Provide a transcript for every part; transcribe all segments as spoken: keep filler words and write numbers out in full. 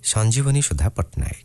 संजीवनी सुधा पट्टनायक।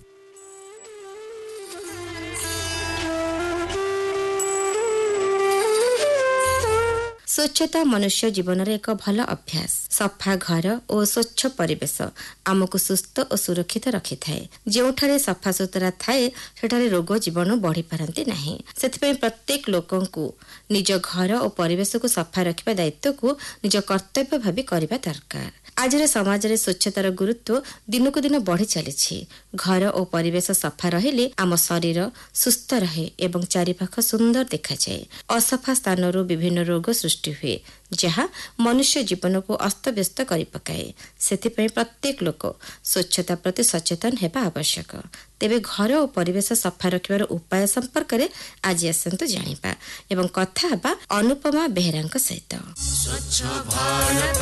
स्वच्छता मनुष्य जीवन एक भल अभ्यास। सफा घर और स्वच्छ परिवेश आमको सुस्थ और सुरक्षित रखि थाए। जोठारे सफा सुतरा थाए सेठारे रोग जीवाणु बढ़ी पारती नहीं। सेथिपई प्रत्येक लोकंकु निज घर और परिवेश को सफा रखिबा दायित्व को निज कर्तव्य भावी करिबा दरकार। आज समाज रे स्वच्छतार गुरुत्व दिन को दिन बढ़ी चली। घर और परिवेश सफा रहिले आम शरीर सुस्थ रहे एवं चारिपाख सुंदर देखा जाए। असफा स्थान विभिन्न रोग सृष्टि हुए जहाँ मनुष्य जीवन को अस्तव्यस्त कर पकाए। सेथिपई प्रत्येक लोक स्वच्छता प्रति सचेतन हेबा आवश्यक। तेबे घर और परिवेश सफा रखिबार उपाय संपर्क में आज आसंतु जानिबा एवं कथा हेबा अनुपमा बेहरांक सहित। स्वच्छ भारत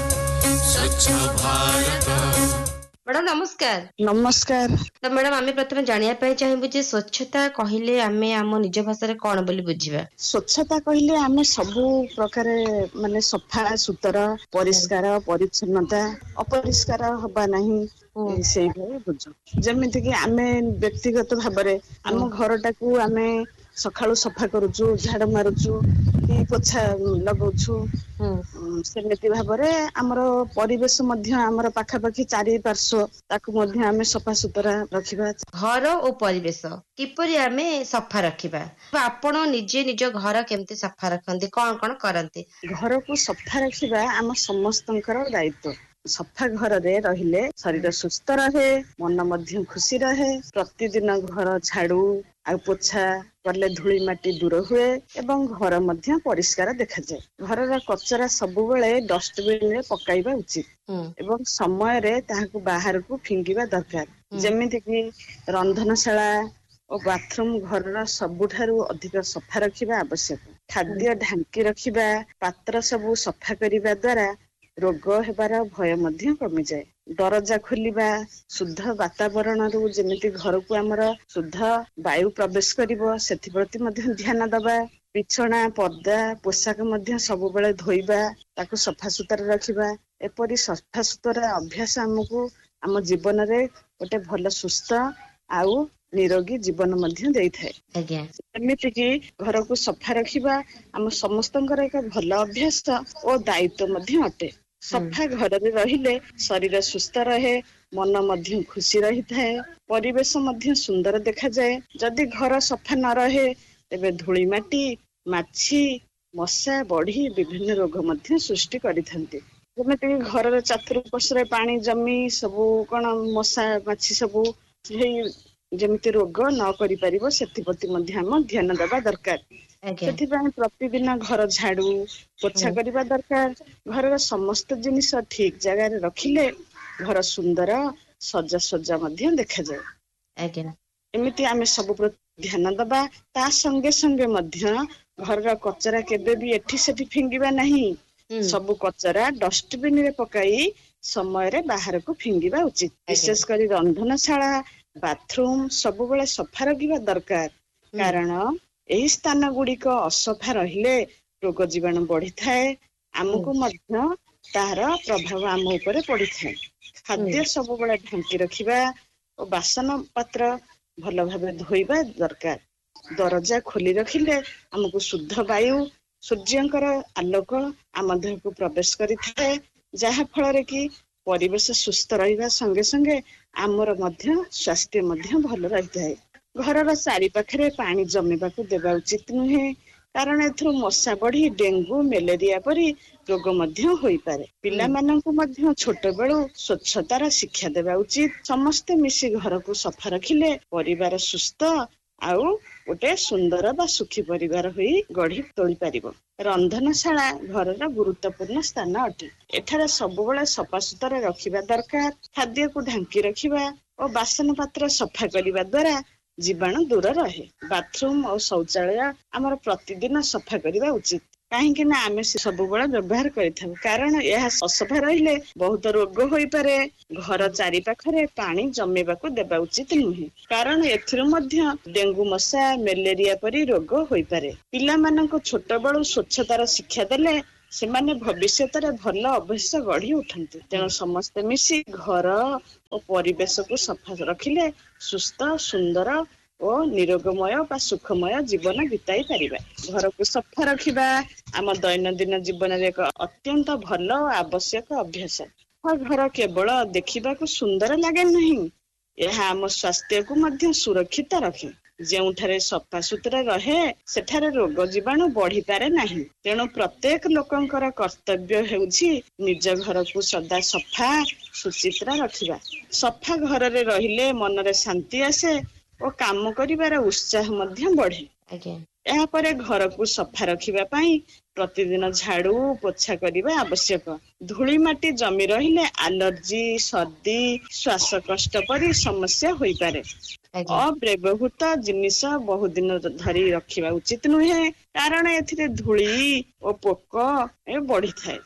स्वच्छ भारत। मैडम नमस्कार। नमस्कार। तो मैडम आमे प्रथम जानिया पाई चाहिबु जे स्वच्छता कहिले आमे आम निज भाषा रे कोन बोली बुझिबा। स्वच्छता कहिले आमे सबु प्रकार माने सफा सुतरा परिष्कार परिच्छन्नता अपरिष्कार हबा नाही से बुझ। जेमिति कि आमे व्यक्तिगत भाबरे आम घरटाकू आमे सखाळु सफा करूछु झाड़ मारुछु कि पोछा लगाउछु सेमिति भाबरे हमरो परिवेश मध्य हमरो पाखा पाखी चारि पार्श्व ताकू मध्य आमे सफा सुतरा रखिबा। घर और परिवेश किपरि आमे सफा रखिबा। आपण निजे निज घर केमती सफा रखंती कोन कोन करंती। घर को सफा रखिबा आम समस्तंकर दायित्व। सफा घर रे रहिले शरीर सुस्थ रहे मन मध्य खुशी रहे। प्रतिदिन घर झाड़ू आ पोछा करले धूली माटी दूर हुए एवं घर मध्य परिष्कार देखा जाए। घर कचरा सबु बेले डस्टबिन रे पकाइबा उचित एवं समय रे ताहाकू बाहर को फिंगिबा दरकार। जेमिति कि रंधनशाला और बाथरूम घर सबुठारु अधिक सफा रखिबा आवश्यक। खाद्य ढांकी रखिबा पात्र सबु सफा करिबा द्वारा रोग हेबार भय मध्य कमी जाए। दरजा खोलिबा शुद्ध वातावरण रु जेमिति घर को हमर शुद्ध वायु प्रवेश करिवो सेथि प्रति मध्य ध्यान दबा। बिछना पर्दा पोशाक मध्य सबु बेले धोइबा ताकू सफा सुतरा रखिबा। एपरि सफा सुतरा अभ्यास हमकू आम जीवन रे गोटे भल सुस्थ आउ निरोगी जीवन मध्य देई थाए। आज्ञा एमिति कि घर को सफा रखिबा आम समस्तंकर एक भल अभ्यास और दायित्व मध्य अटे। सफा घर रे रहिले शरीर सुस्थ रहे मन मध्य खुशी रही थाए परिवेश मध्य सुंदर देखा जाए। जदि घर सफा न रहे तेबे धूली माटी माछी मशा बढ़ी विभिन्न रोग मध्य सृष्टि करिथांती। जेमिति घर चतुर्पार्श्व पानी जमी सबु कण मशा माछी सबु जेमिति रोग न करि परिबो सेति प्रति मध्य हम ध्यान देबा दरकार। सेति पय प्रतिदिन घर झाड़ू पोछा करिबा दरकार। घर समस्त जिनिस ठीक जगह रे रखिले घर सुंदर सजा सजा मध्य देखा जाए। आज्ञा एमिति आमे सब प्रति ध्यान देबा। ता संगे संगे मध्य घर कचरा केबे भी एठी सेठी फिंगिबा नहीं। सबु कचरा डस्टबिन रे पकाई समय रे बाहर को फिंगिबा उचित। विशेष करी रंधनशाला बाथरूम सबु बेले सफा रखिबा दरकार। कारण एही स्थान गुड़िक असफा रहिले रोग जीवाणु बढ़ी थाए आमको मध्य तार प्रभाव आम ऊपर पड़ी थाए। खाद्य सबु बेले ढांकी रखिबा और बासन पात्र भल भाबे धोइबा दरकार। दरजा खोली रखिले हमको शुद्ध वायु सूर्यंकर आलोक आम देह को प्रवेश करि थाए जहा फल रे कि परिवेश सुस्थ रहिबा संगे संगे आमर मध्य स्वास्थ्य मध्य भल रही थाए। घर चारि पाखरे पानी जमीबा को देबा उचित नुहे कारण एथरो मशा बढ़ी डेंगू मलेरिया परी रोग मध्य होई पारे। पिला माननकु मध्य छोट बेलु स्वच्छतार शिक्षा देबा उचित। समस्त मिसी घर को सफा रखिले परिवार सुस्थ आउ गोटे सुंदर बा सुखी परिवार होई गढ़ी तोली पारिबो। रंधनशाला घरर गुरुत्वपूर्ण स्थान अटे। एठारे सबुबेले सफा सुतरा रखिबा दरकार। खाद्य को ढांकी रखिबा और बासन पात्र सफा करिबा द्वारा जीवाणु दूर रहे। बाथरूम और शौचालय आमर प्रतिदिन सफा करिबा उचित। काहेकि ना आमे सबुबेले व्यवहार करिथाउ कारण यह असफा रहिले बहुत रोग होई पारे। घर चारि पाखरे पानी जमेबाकू देबा उचित नुहे कारण एथिरो मध्य डेंगू मशा मलेरिया परी रोग होई पारे। पिला माननको छोट बेलु स्वच्छतार शिक्षा देले ସେମାନେ ଭବିଷ୍ୟତରେ ଭଲ ଅଭ୍ୟାସ ଗଢି ଉଠନ୍ତି। ତେଣୁ ସମସ୍ତେ ମିଶି ଘର ଓ ପରିବେଶକୁ ସଫା ରଖିଲେ ସୁସ୍ଥ, ସୁନ୍ଦର ଓ ନିରୋଗମୟ ବା ସୁଖମୟ ଜୀବନ ବିତାଇ ପାରିବା। ଘରକୁ ସଫା ରଖିବା ଆମ ଦୈନନ୍ଦିନ ଜୀବନରେ ଏକ ଅତ୍ୟନ୍ତ ଭଲ ଓ ଆବଶ୍ୟକ ଅଭ୍ୟାସ। ଘର କେବଳ ଦେଖିବାକୁ ସୁନ୍ଦର ଲାଗେ ନାହିଁ, ଏହା ଆମ ସ୍ୱାସ୍ଥ୍ୟକୁ ମଧ୍ୟ ସୁରକ୍ଷିତ ରଖେ। ଯେଉଁଠାରେ ସଫାସୁତୁରା ରହେ ସେଠାରେ ରୋଗ ଜୀବାଣୁ ବଢିପାରେ ନାହିଁ। ତେଣୁ ପ୍ରତ୍ୟେକ ଲୋକଙ୍କର କର୍ତ୍ତବ୍ୟ ହେଉଛି ନିଜ ଘରକୁ ସଦା ସଫା ସୁଚିତ୍ରା ରଖିବା। ସଫା ଘରରେ ରହିଲେ ମନରେ ଶାନ୍ତି ଆସେ ଓ କାମ କରିବାର ଉତ୍ସାହ ମଧ୍ୟ ବଢେ। ଆଜ୍ଞା। ଏହାପରେ ଘରକୁ ସଫା ରଖିବା ପାଇଁ ପ୍ରତିଦିନ ଝାଡୁ ପୋଛା କରିବା ଆବଶ୍ୟକ। ଧୂଳି ମାଟି ଜମି ରହିଲେ ଆଲର୍ଜି, ସର୍ଦ୍ଦି, ଶ୍ୱାସକଷ୍ଟ ପରି ସମସ୍ୟା ହୋଇପାରେ। ଆଜ୍ଞା। ଅବ୍ୟବହୃତ ଜିନିଷ ବହୁ ଦିନ ଧରି ରଖିବା ଉଚିତ ନୁହେଁ, କାରଣ ଏଥିରେ ଧୂଳି ଓ ପୋକ ଏ ବଢିଥାଏ।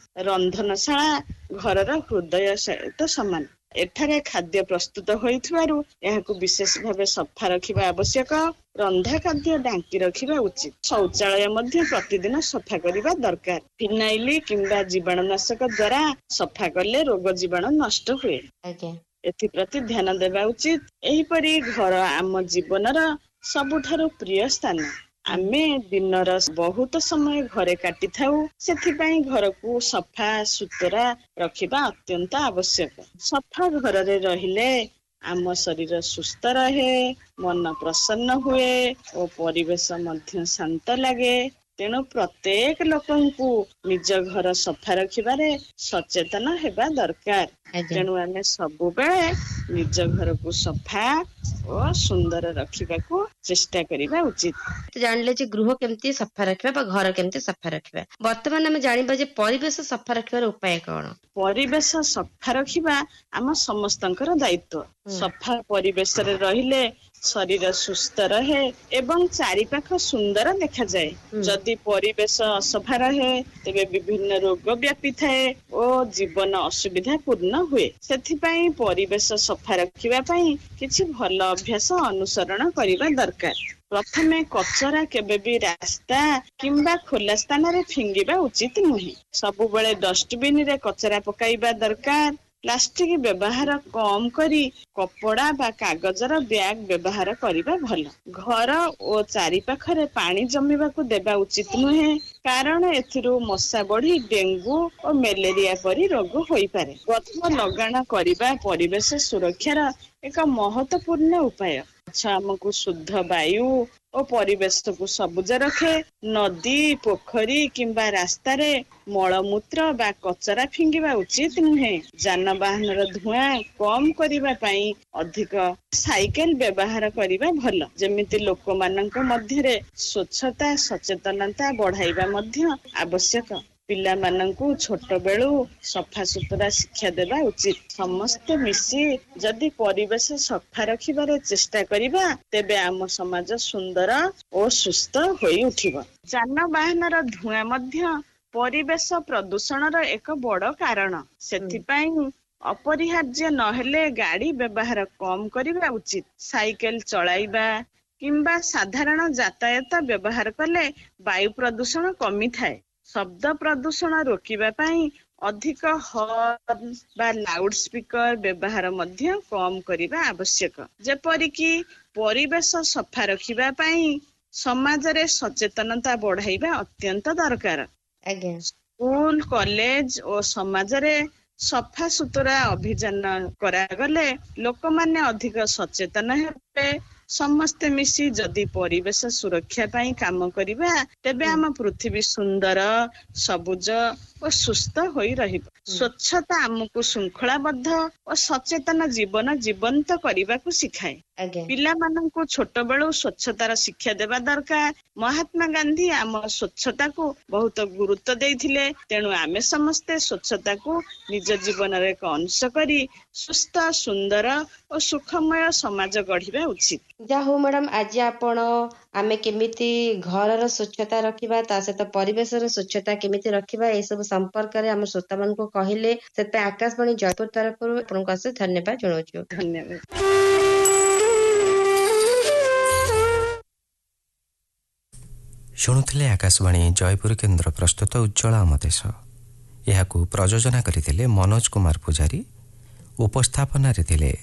ରନ୍ଧନଶାଳା ଘରର ହୃଦୟ ସହିତ ସମାନ। ଏଠାରେ ଖାଦ୍ୟ ପ୍ରସ୍ତୁତ ହୋଇଥିବାରୁ ଏହାକୁ ବିଶେଷ ଭାବେ ସଫା ରଖିବା ଆବଶ୍ୟକ। ରନ୍ଧା ଖାଦ୍ୟ ଢାଙ୍କି ରଖିବା ଉଚିତ। ଶୌଚାଳୟ ମଧ୍ୟ ପ୍ରତିଦିନ ସଫା କରିବା ଦରକାର। ଫିନାଇଲ କିମ୍ବା ଜୀବାଣୁନାଶକ ଦ୍ଵାରା ସଫା କଲେ ରୋଗ ଜୀବାଣୁ ନଷ୍ଟ ହୁଏ। ଆଜ୍ଞା। ଏଥିପ୍ରତି ଧ୍ୟାନ ଦେବା ଉଚିତ। ଏହିପରି ଘର ଆମ ଜୀବନର ସବୁଠାରୁ ପ୍ରିୟ ସ୍ଥାନ। ଆମେ ଦିନର ବହୁତ ସମୟ ଘରେ କାଟିଥାଉ, ସେଥିପାଇଁ ଘରକୁ ସଫା ସୁତରା ରଖିବା ଅତ୍ୟନ୍ତ ଆବଶ୍ୟକ। ସଫା ଘରରେ ରହିଲେ ଆମ ଶରୀର ସୁସ୍ଥ ରହେ, ମନ ପ୍ରସନ୍ନ ହୁଏ ଓ ପରିବେଶ ମଧ୍ୟ ଶାନ୍ତ ଲାଗେ। ତେଣୁ ପ୍ରତ୍ୟେକ ଲୋକଙ୍କୁ ନିଜ ଘର ସଫା ରଖିବାରେ ସଚେତନ ହେବା ଦରକାର। ଆଜ୍ଞା। ତେଣୁ ଆମେ ସବୁବେଳେ ନିଜ ଘରକୁ ସଫା ଓ ସୁନ୍ଦର ରଖିବାକୁ ଚେଷ୍ଟା କରିବା ଉଚିତ। ଜାଣିଲେ ଯେ ଗୃହ କେମିତି ସଫା ରଖିବା ବା ଘର କେମିତି ସଫା ରଖିବା। ବର୍ତ୍ତମାନ ଆମେ ଜାଣିବା ଯେ ପରିବେଶ ସଫା ରଖିବାର ଉପାୟ କଣ? ପରିବେଶ ସଫା ରଖିବା ଆମ ସମସ୍ତଙ୍କର ଦାୟିତ୍ବ। ହୁଁ। ସଫା ପରିବେଶରେ ରହିଲେ ଶରୀର ସୁସ୍ଥ ରହେ ଏବଂ ଚାରି ପାଖ ସୁନ୍ଦର ଦେଖାଯାଏ। ହୁଁ। ଯଦି ପରିବେଶ ଅସଫା ରହେ ତେବେ ବିଭିନ୍ନ ରୋଗ ବ୍ୟାପିଥାଏ ଓ ଜୀବନ ଅସୁବିଧା ପୂର୍ଣ୍ଣ ହୁଏ। ସେଥିପାଇଁ ପରିବେଶ ସଫା ରଖିବା ପାଇଁ କିଛି ଭଲ ଅଭ୍ୟାସ ଅନୁସରଣ କରିବା ଦରକାର। ପ୍ରଥମେ କଚରା କେବେ ବି ରାସ୍ତା କିମ୍ବା ଖୋଲା ସ୍ଥାନରେ ଫିଙ୍ଗିବା ଉଚିତ ନୁହେଁ। ସବୁବେଳେ ଡଷ୍ଟବିନ ରେ କଚରା ପକାଇବା ଦରକାର। ପ୍ଲାଷ୍ଟିକ ବ୍ୟବହାର କମ କରି କପଡା ବା କାଗଜର ବ୍ୟାଗ ବ୍ୟବହାର କରିବା ଭଲ। ଘର ଓ ଚାରି ପାଖରେ ପାଣି ଜମିବାକୁ ଦେବା ଉଚିତ ନୁହେଁ, କାରଣ ଏଥିରୁ ମଶା ବଢି ଡେଙ୍ଗୁ ଓ ମ୍ୟାଲେରିଆ ପରି ରୋଗ ହୋଇପାରେ। ଗଛ ଲଗାଣ କରିବା ପରିବେଶ ସୁରକ୍ଷାର ଏକ ମହତ୍ୱପୂର୍ଣ୍ଣ ଉପାୟ। ଗଛ ଆମକୁ ଶୁଦ୍ଧ ବାୟୁ ଓ ପରିବେଶକୁ ସବୁଜ ରଖେ। ନଦୀ, ପୋଖରୀ କିମ୍ବା ରାସ୍ତାରେ ମଳମୂତ୍ର ବା କଚରା ଫିଙ୍ଗିବା ଉଚିତ ନୁହେଁ। ଯାନବାହନର ଧୂଆଁ କମ କରିବା ପାଇଁ ଅଧିକ ସାଇକେଲ ବ୍ୟବହାର କରିବା ଭଲ। ଯେମିତି ଲୋକମାନଙ୍କ ମଧ୍ୟରେ ସ୍ୱଚ୍ଛତା ସଚେତନତା ବଢାଇବା ମଧ୍ୟ ଆବଶ୍ୟକ। ପିଲାମାନଙ୍କୁ ଛୋଟ ବେଳୁ ସଫାସୁତୁରା ଶିକ୍ଷା ଦେବା ଉଚିତ। ସମସ୍ତେ ମିଶି ଯଦି ପରିବେଶ ସଫା ରଖିବାରେ ଚେଷ୍ଟା କରିବା, ତେବେ ଆମ ସମାଜ ସୁନ୍ଦର ଓ ସୁସ୍ଥ ହୋଇ ଉଠିବ। ଯାନବାହନର ଧୂଆଁ ମଧ୍ୟ ପରିବେଶ ପ୍ରଦୂଷଣର ଏକ ବଡ କାରଣ। ସେଥିପାଇଁ ଅପରିହାର୍ଯ୍ୟ ନହେଲେ ଗାଡି ବ୍ୟବହାର କମ କରିବା ଉଚିତ। ସାଇକେଲ ଚଳାଇବା କିମ୍ବା ସାଧାରଣ ଯାତାୟାତ ବ୍ୟବହାର କଲେ ବାୟୁ ପ୍ରଦୂଷଣ କମିଥାଏ। ଶବ୍ଦ ପ୍ରଦୂଷଣ ରୋକିବା ପାଇଁ ଅଧିକ ହର୍ନ ବା ଲାଉଡ ସ୍ପିକର ବ୍ୟବହାର ମଧ୍ୟ କମ କରିବା ଆବଶ୍ୟକ। ଯେପରିକି ପରିବେଶ ସଫା ରଖିବା ପାଇଁ ସମାଜରେ ସଚେତନତା ବଢାଇବା ଅତ୍ୟନ୍ତ ଦରକାର। ଆଜ୍ଞା। ସ୍କୁଲ, କଲେଜ ଓ ସମାଜରେ ସଫା ସୁତୁରା ଅଭିଯାନ କରାଗଲେ ଲୋକମାନେ ଅଧିକ ସଚେତନ ହେବେ। ସମସ୍ତେ ମିଶି ଯଦି ପରିବେଶ ସୁରକ୍ଷା ପାଇଁ କାମ କରିବା, ତେବେ ଆମ ପୃଥିବୀ ସୁନ୍ଦର, ସବୁଜ ଓ ସୁସ୍ଥ ହୋଇ ରହିବ। ସ୍ୱଚ୍ଛତା ଆମକୁ ଶୃଙ୍ଖଳାବଦ୍ଧ ଓ ସଚେତନ ଜୀବନ ଜୀବନ୍ତ କରିବାକୁ ଶିଖାଏ। ଆଜ୍ଞା। ପିଲାମାନଙ୍କୁ ଛୋଟ ବେଳୁ ସ୍ୱଚ୍ଛତାର ଶିକ୍ଷା ଦେବା ଦରକାର। ମହାତ୍ମା ଗାନ୍ଧୀ ଆମ ସ୍ୱଚ୍ଛତାକୁ ବହୁତ ଗୁରୁତ୍ୱ ଦେଇଥିଲେ। ତେଣୁ ଆମେ ସମସ୍ତେ ସ୍ୱଚ୍ଛତାକୁ ନିଜ ଜୀବନରେ ଏକ ଅଂଶ କରି ସୁସ୍ଥ, ସୁନ୍ଦର ଓ ସୁଖମୟ ସମାଜ ଗଢିବା ଉଚିତ। ଯାହା ହଉ ମ୍ୟାଡାମ, ଆଜି ଆପଣ ଆମେ କେମିତି ଘରର ସ୍ୱଚ୍ଛତା ରଖିବା, ତା ସହିତ ପରିବେଶର ସ୍ୱଚ୍ଛତା କେମିତି ରଖିବା, ଏସବୁ ସମ୍ପର୍କରେ ଆମ ଶ୍ରୋତାମାନଙ୍କୁ କହିଲେ। ସେଥିପାଇଁ ଆକାଶବାଣୀ ଜୟପୁର ତରଫରୁ ଆପଣଙ୍କୁ ଅଶେଷ ଧନ୍ୟବାଦ ଜଣାଉଛୁ। ଧନ୍ୟବାଦ। ଶୁଣୁଥିଲେ ଆକାଶବାଣୀ ଜୟପୁର କେନ୍ଦ୍ର ପ୍ରସ୍ତୁତ ଉଜ୍ଜଳ ଆମ ଦେଶ। ଏହାକୁ ପ୍ରଯୋଜନା କରିଥିଲେ ମନୋଜ କୁମାର ପୂଜାରୀ, ଉପସ୍ଥାପନାରେ ଥିଲେ